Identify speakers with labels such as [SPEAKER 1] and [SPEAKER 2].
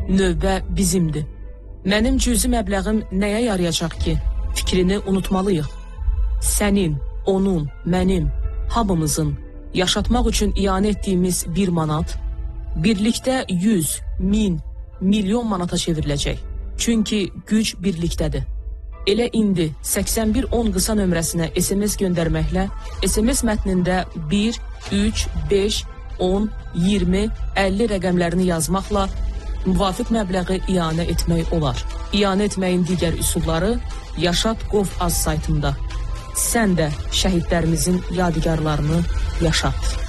[SPEAKER 1] növbə bizimdir. Mənim cüzi məbləğim nəyə yarayacaq ki? Fikrini unutmalıyıq. Sənin, onun, mənim, hamımızın yaşatmaq üçün iyanə etdiyimiz 1 manat birlikdə 100, 1000, milyon manata çevriləcək. Çünki güc birlikdədir. Elə indi 8110 qısa nömrəsinə SMS göndərməklə SMS mətnində 1, 3, 5, 10, 20, 50 rəqəmlərini yazmaqla müvafiq məbləği iyanə etmək olar. İyanə etməyin digər üsulları Yaşat.gov.az saytında. Sən də şəhidlərimizin yadigarlarını yaşat.